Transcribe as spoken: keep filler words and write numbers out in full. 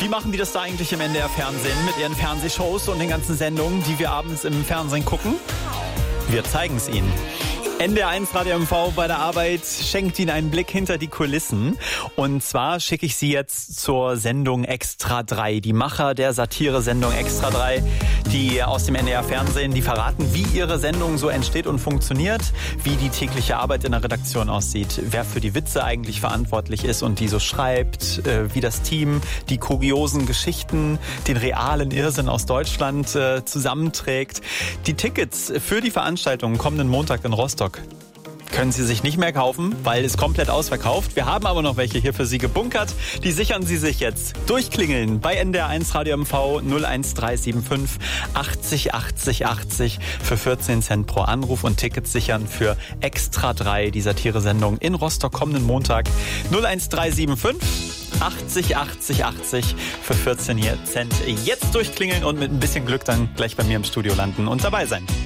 Wie machen die das da eigentlich im N D R-Fernsehen mit ihren Fernsehshows und den ganzen Sendungen, die wir abends im Fernsehen gucken? Wir zeigen es Ihnen. N D R eins Radio M V bei der Arbeit schenkt Ihnen einen Blick hinter die Kulissen. Und zwar schicke ich Sie jetzt zur Sendung Extra drei. Die Macher der Satire-Sendung Extra drei, die aus dem N D R-Fernsehen, die verraten, wie ihre Sendung so entsteht und funktioniert, wie die tägliche Arbeit in der Redaktion aussieht, wer für die Witze eigentlich verantwortlich ist und die so schreibt, wie das Team die kuriosen Geschichten, den realen Irrsinn aus Deutschland zusammenträgt. Die Tickets für die Veranstaltung kommenden Montag in Rostock können Sie sich nicht mehr kaufen, weil es komplett ausverkauft. Wir haben aber noch welche hier für Sie gebunkert. Die sichern Sie sich jetzt. Durchklingeln bei N D R eins Radio M V null eins drei sieben fünf achtzig achtzig achtzig für vierzehn Cent pro Anruf und Tickets sichern für Extra drei, die Satire-Sendung in Rostock kommenden Montag. null eins drei sieben fünf achtzig achtzig achtzig für vierzehn Cent. Jetzt durchklingeln und mit ein bisschen Glück dann gleich bei mir im Studio landen und dabei sein.